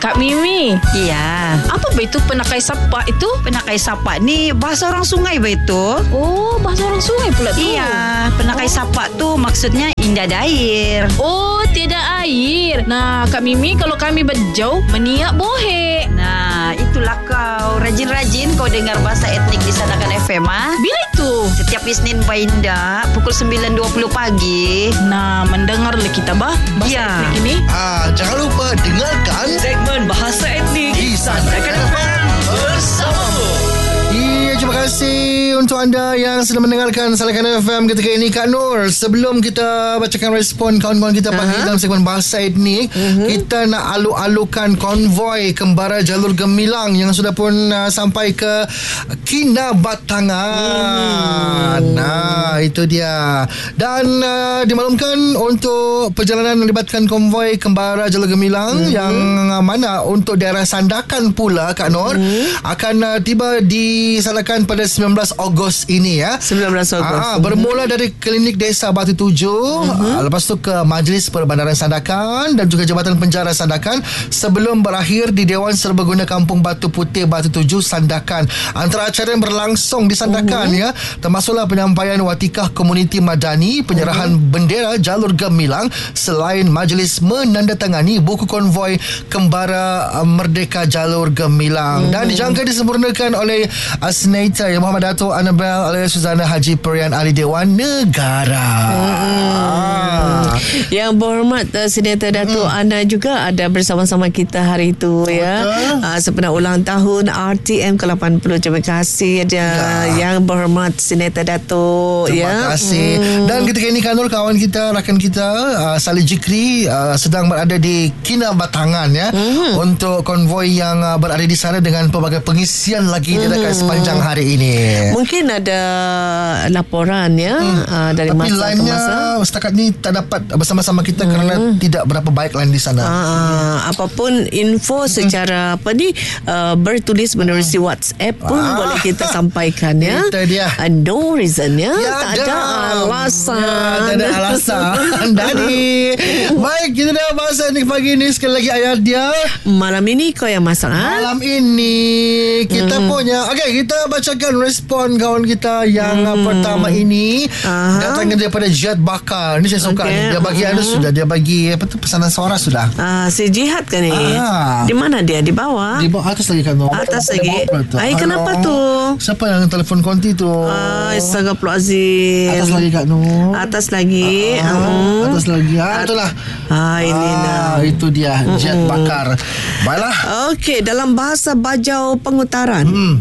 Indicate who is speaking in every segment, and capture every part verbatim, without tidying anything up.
Speaker 1: Kak Mimi.
Speaker 2: Iya.
Speaker 1: Apa betul penakai sapak itu?
Speaker 2: Penakai sapak ni bahasa orang sungai betul.
Speaker 1: Oh, bahasa orang sungai pula tu.
Speaker 2: Iya, penakai oh. sapak tu maksudnya indah ada air.
Speaker 1: Oh, tiada air. Nah, Kak Mimi, kalau kami berjauh meniak bohe.
Speaker 2: Nah, itulah kau. Rajin-rajin kau dengar bahasa etnik di Sandakan F M ah.
Speaker 1: Bila itu?
Speaker 2: Setiap Isnin Bainda pukul sembilan dua puluh pagi.
Speaker 1: Nah, mendengarlah kita bah bahasa
Speaker 2: ya.
Speaker 1: etnik ini.
Speaker 3: Ah, jangan lupa dengarkan
Speaker 1: segmen bahasa etnik
Speaker 3: di Sandakan F M bersamamu. Iya, terima kasih untuk anda yang sedang mendengarkan Sandakan F M ketika ini, Kak Nur. Sebelum kita bacakan respon kawan-kawan kita pagi uh-huh. dalam segmen bahasa etnik, uh-huh. kita nak alu-alukan konvoi kembara jalur gemilang yang sudah pun uh, sampai ke Kinabatangan. Uh-huh. Nah, itu dia. Dan uh, dimaklumkan untuk perjalanan melibatkan konvoi kembara jalur gemilang uh-huh. yang uh, mana untuk daerah Sandakan pula, Kak Nur, uh-huh. akan uh, tiba di Sandakan pada sembilan belas Ogos ini ya.
Speaker 4: sembilan belas Ogos.
Speaker 3: Ah, bermula dari klinik desa Batu Tujuh, uh-huh. lepas tu ke Majlis Perbandaran Sandakan dan juga Jabatan Penjara Sandakan sebelum berakhir di Dewan Serbaguna Kampung Batu Putih Batu Tujuh Sandakan. Antara acara yang berlangsung di Sandakan uh-huh. ya, termasuklah penyampaian watikah komuniti madani, penyerahan uh-huh. bendera jalur gemilang selain majlis menandatangani buku konvoi kembara Merdeka Jalur Gemilang uh-huh. dan dijangka disempurnakan oleh Senator yang Muhammad Dato' Annabel alias Suzana Haji Perian Ahli Dewan Negara. Hmm.
Speaker 4: Ah. Yang berhormat uh, Senator Dato' hmm. Ana juga ada bersama-sama kita hari itu. Betul. Ya. Uh, sempena ulang tahun R T M ke lapan puluh. Terima kasih ada ya. Yang berhormat Senator Dato'.
Speaker 3: Terima ya. kasih. Hmm. Dan ketika ini Kanul, kawan kita, rakan kita uh, Salih Jikri uh, sedang berada di Kinabatangan ya hmm. untuk konvoi yang uh, berada di sana dengan pelbagai pengisian lagi hmm. dekat sepanjang hari ini.
Speaker 4: Mungkin ada laporan ya hmm. uh, dari
Speaker 3: Tapi
Speaker 4: masa ke masa.
Speaker 3: Setakat ni tak dapat bersama-sama kita hmm. kerana tidak berapa baik line di sana.
Speaker 4: Uh, apapun info hmm. secara apa ni uh, bertulis menerusi hmm. WhatsApp pun ah. boleh kita sampaikan ya.
Speaker 3: Itu dia.
Speaker 4: Uh, no reason ya.
Speaker 3: ya
Speaker 4: tak ada alasan.
Speaker 3: Ya, tak ada alasan. Dari baik, kita dah bahasa ni pagi ni. Sekali lagi ayat dia.
Speaker 4: Malam ini kau yang masak.
Speaker 3: Malam ini kita hmm. punya. Okey, kita bacakan respon kawan kita yang hmm. pertama ini. Aha. Datangnya daripada Jihad Bakar. Ni saya suka okay. ni. Dia bagi hmm. anda sudah. Dia bagi apa tu, pesanan suara sudah.
Speaker 4: Ah, si Jihad kan ni?
Speaker 3: Ah.
Speaker 4: Di mana dia? Di bawah?
Speaker 3: Di bawah atas lagi kan?
Speaker 4: Atas lagi. Ay, kenapa tu?
Speaker 3: Siapa yang telefon konti tu?
Speaker 4: Ah, Astagfirullahalazim.
Speaker 3: Atas lagi Kak Nur.
Speaker 4: Atas lagi.
Speaker 3: Ah, ah. Atas lagi. Ah, itulah.
Speaker 4: Ah, ini
Speaker 3: ah,
Speaker 4: dah.
Speaker 3: Itu dia. Jihad hmm. Bakar. Baiklah.
Speaker 4: Okey, dalam bahasa Bajau Pengutaran. Hmm.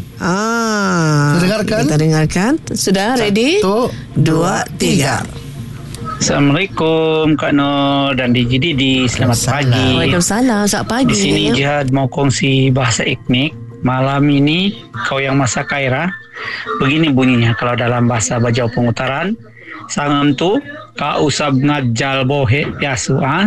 Speaker 4: Ah.
Speaker 3: Kita dengarkan.
Speaker 4: Kita dengarkan. Sudah ready?
Speaker 3: Satu, dua, tiga.
Speaker 5: Assalamualaikum Kak Nur dan D J Didi. Selamat pagi.
Speaker 4: Waalaikumsalam. Selamat pagi.
Speaker 5: Di sini Jihad mau kongsi bahasa etnik. Malam ini kau yang masak Kaira. Begini bunyinya kalau dalam bahasa Bajau Pengutaran. Sangem tu ka usab ngajal bohe piasu ah.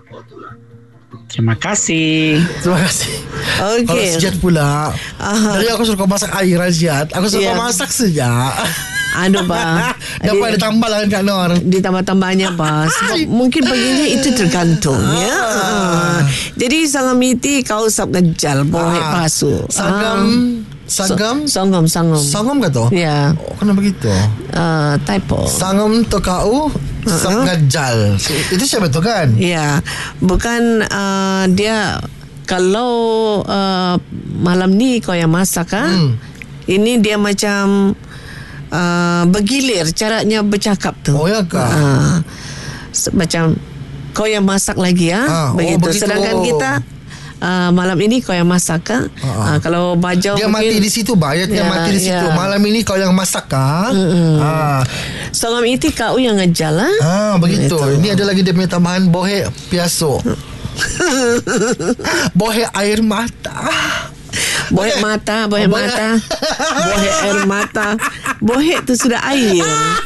Speaker 5: Terima kasih.
Speaker 3: Terima kasih.
Speaker 4: Okey.
Speaker 3: Kalau sejat pula.
Speaker 4: Aha.
Speaker 3: Dari aku suruh kau masak air sejat. Aku suruh yeah. kau masak sejak.
Speaker 4: Aduh bah.
Speaker 3: Dapat ada tambah lah Kak Nur.
Speaker 4: Ditambah-tambahnya bah. Sebab mungkin baginya itu tergantung ya. Ah. Jadi sangam iti kau usap ngejal bohe ah. pasu.
Speaker 3: Sangam ah. Sangam
Speaker 4: Sangam Sangam
Speaker 3: Sangam ke tu?
Speaker 4: Ya.
Speaker 3: Oh, kenapa begitu?
Speaker 4: Uh, typo.
Speaker 3: Sangam tu kau Usap uh-huh. ngajal. Itu siapa tu kan?
Speaker 4: Ya. Bukan uh, dia. Kalau uh, malam ni kau yang masak kan hmm. ini dia macam uh, bergilir caranya bercakap tu.
Speaker 3: Oh ya kak
Speaker 4: uh, macam kau yang masak lagi ya ah, begitu. Oh, begitu. Sedangkan kita Uh, malam ini kau yang masak kan? Uh-huh. Uh, kalau Bajau
Speaker 3: dia
Speaker 4: mungkin,
Speaker 3: mati di situ bayat dia ya, mati di situ. Ya. Malam ini kau yang masak kan? Ah.
Speaker 4: Sangam iti kau yang ngejal lah.
Speaker 3: Ah, begitu. Itu. Ini ada lagi dia punya tambahan bohe piaso. Bohe air mata.
Speaker 4: Bohe mata, bohe
Speaker 3: bohe.
Speaker 4: mata. Bohe air mata. Bohe tu sudah air.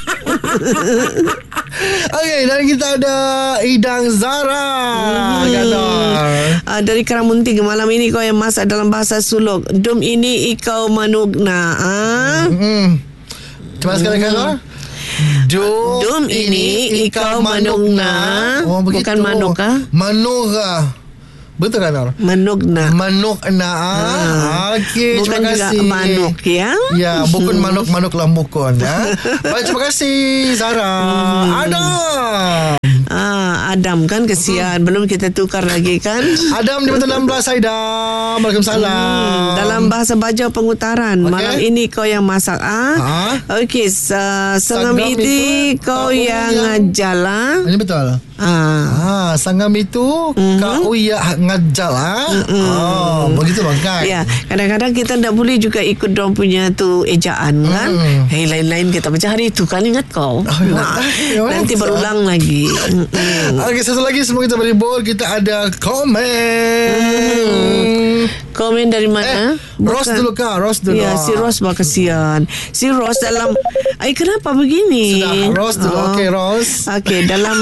Speaker 3: Okey, dan kita ada Idang Zara.
Speaker 4: Hmm. Uh, dari Karamunting. Malam ini kau yang masak dalam bahasa Suluk. Dum ini ikau manugna. Ah. Hmm.
Speaker 3: Cuba sekali kan? Dum,
Speaker 4: Dum ini ikau manugna.
Speaker 3: Oh,
Speaker 4: bukan manuk ah?
Speaker 3: Manuk ah. Betul kan Nor?
Speaker 4: Manuk nak.
Speaker 3: Manuk nak. Ah. Okey,
Speaker 4: Bukan
Speaker 3: terima
Speaker 4: juga
Speaker 3: kasih.
Speaker 4: manuk ya.
Speaker 3: Ya, bukan manuk-manuk lambukon ya. Baik, terima kasih Zara. Adam.
Speaker 4: Ah, Adam kan kesian. Belum kita tukar lagi kan.
Speaker 3: Adam di enam belas Aidam. Waalaikumsalam.
Speaker 4: Hmm, dalam bahasa Bajau Pengutaran,
Speaker 3: Okey.
Speaker 4: malam ini kau yang masak ah.
Speaker 3: Ha?
Speaker 4: Okey, uh, sangam
Speaker 3: Sangam
Speaker 4: itu
Speaker 3: itu
Speaker 4: kau
Speaker 3: kau
Speaker 4: yang
Speaker 3: yang-
Speaker 4: jalan.
Speaker 3: Ini betul.
Speaker 4: Ah.
Speaker 3: Ah, sangam itu mm-hmm. kau ya ngajal ah. Mm-hmm. Oh, begitu bang kan?
Speaker 4: Ya, kadang-kadang kita tak boleh juga ikut dorang punya tu ejaan kan.
Speaker 3: Hmm.
Speaker 4: Hei, lain-lain kita macam hari itu kan ingat kau.
Speaker 3: Oh,
Speaker 4: nah,
Speaker 3: ya,
Speaker 4: nanti
Speaker 3: ya.
Speaker 4: berulang lagi. Mm-mm.
Speaker 3: Okey, satu lagi sebelum kita berhibur, kita ada komen. Hmm.
Speaker 4: Komen dari mana?
Speaker 3: Eh, Ros dulu kah? Ros dulu.
Speaker 4: Ya, si Ros bah kesian. Si Ros dalam Ay, kenapa begini?
Speaker 3: Sudah, Ros dulu.
Speaker 4: Oh.
Speaker 3: Okey, Ros.
Speaker 4: Okey, dalam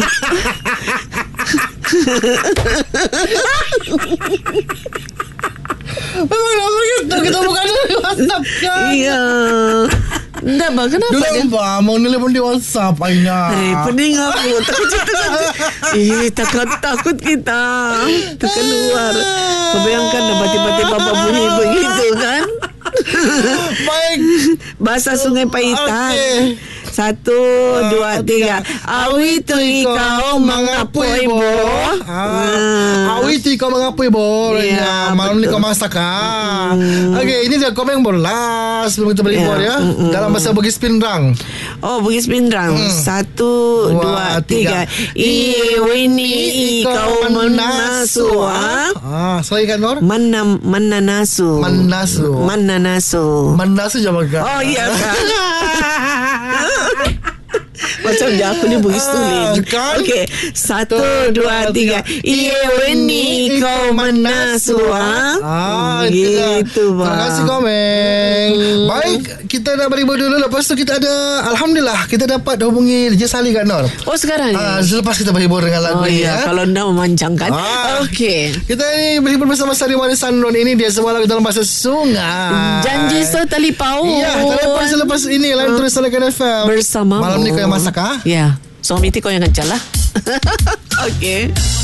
Speaker 3: Memang dah begitu. Kita bukan di WhatsApp kan?
Speaker 4: Iya. Dah bang, kenapa
Speaker 3: Dulu
Speaker 4: dia?
Speaker 3: apa? Mau nelpon di WhatsApp Aina.
Speaker 4: Eh, pening aku. Takut takut. Eh, takut takut kita terkeluar. Kau bayangkan dah tiba-tiba bapa bunyi begitu kan?
Speaker 3: Baik.
Speaker 4: Bahasa Sungai Paitan.
Speaker 3: Okey.
Speaker 4: Satu, dua, tiga. Awi tu kau mengapoi bo.
Speaker 3: Ah, awi tu kau mengapoi bo.
Speaker 4: Ya,
Speaker 3: Ya, malam ni
Speaker 4: betul.
Speaker 3: kau masak ah. Okey, ini dia komen bolas sebelum kita berlibur
Speaker 4: Ya,
Speaker 3: ya.
Speaker 4: mm-mm.
Speaker 3: Dalam bahasa Bugis Pinrang.
Speaker 4: Oh, Bugis Pinrang. Satu, dua,
Speaker 3: Dua,
Speaker 4: tiga. I wini kau menasua.
Speaker 3: Ah, sorry kan Nor?
Speaker 4: Manam mananasu.
Speaker 3: Manasu.
Speaker 4: Mananasu.
Speaker 3: Manasu je makan.
Speaker 4: Oh iya kan. Macam je aku ni Bugis tulis.
Speaker 3: kan?
Speaker 4: Okey. Satu, dua, tiga. Iye weni kau menasua.
Speaker 3: Ah, itu lah.
Speaker 4: Gitu bang.
Speaker 3: Terima kasih komen.
Speaker 4: Hmm.
Speaker 3: Baik, kita dah berhibur dulu. Lepas tu kita ada, Alhamdulillah, kita dapat hubungi Raja Sali kan Nor.
Speaker 4: Oh sekarang ni.
Speaker 3: Ah, selepas kita berhibur dengan lagu
Speaker 4: Oh
Speaker 3: ini
Speaker 4: iya,
Speaker 3: ya.
Speaker 4: kalau nak memanjangkan.
Speaker 3: Ah.
Speaker 4: Okey.
Speaker 3: Kita ni berhibur bersama Sari Manis Sanron. Ini dia semua lagu dalam bahasa sungai.
Speaker 4: Janji setelipau.
Speaker 3: Ya, telefon selepas ini lain tulis Salakan F M.
Speaker 4: Bersama
Speaker 3: Malam ni kau yang masak ah?
Speaker 4: Ya. Suami ti kau yang ngajal lah. Okey.